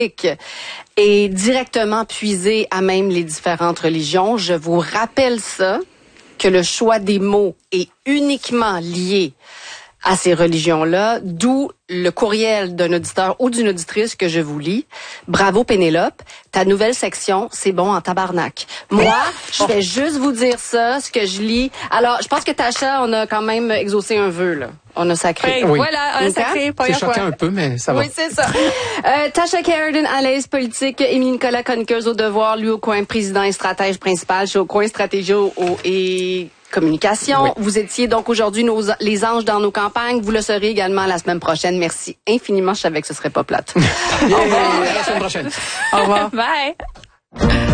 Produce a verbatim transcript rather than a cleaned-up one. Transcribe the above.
est directement puisé à même les différentes religions. Je vous rappelle ça, que le choix des mots est uniquement lié à ces religions-là, d'où le courriel d'un auditeur ou d'une auditrice que je vous lis. Bravo Pénélope, ta nouvelle section, c'est bon en tabarnak. Moi, je vais juste vous dire ça, ce que je lis. Alors, je pense que Tasha, on a quand même exaucé un vœu, là. On a sacré. Oui. Voilà, un sacré. C'est choquant un peu, mais ça va. Oui, c'est ça. euh, Tasha Carradine, à l'aise politique. Émilie Nicolas, chroniqueuse au devoir. Lui au coin, président et stratège principal. Je suis au coin, stratégie au, et communication. Oui. Vous étiez donc aujourd'hui nos, les anges dans nos campagnes. Vous le serez également la semaine prochaine. Merci infiniment. Je savais que ce serait pas plate. Au revoir. À la semaine prochaine. Au revoir. Bye.